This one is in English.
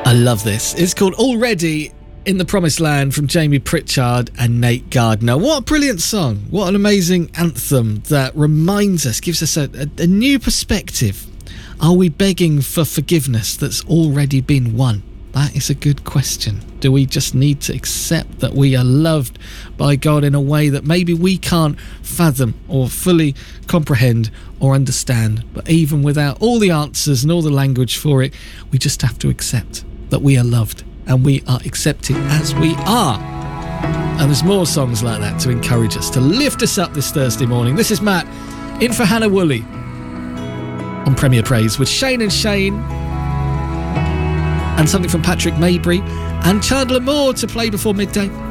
I love this. It's called Already in the Promised Land from Jamie Pritchard and Nate Gardner. What a brilliant song. What an amazing anthem that reminds us, gives us a new perspective. Are we begging for forgiveness that's already been won? That is a good question. Do we just need to accept that we are loved by God in a way that maybe we can't fathom or fully comprehend or understand? But even without all the answers and all the language for it, we just have to accept that we are loved and we are accepted as we are. And there's more songs like that to encourage us, to lift us up this Thursday morning. This is Matt, in for Hannah Woolley on Premier Praise with Shane and Shane, and something from Patrick Mabry and Chandler Moore to play before midday.